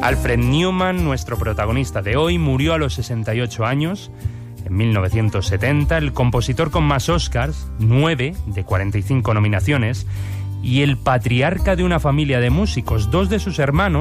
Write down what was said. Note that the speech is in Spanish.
Alfred Newman, nuestro protagonista de hoy, murió a los 68 años, en 1970, el compositor con más Oscars, 9 de 45 nominaciones, y el patriarca de una familia de músicos. Dos de sus hermanos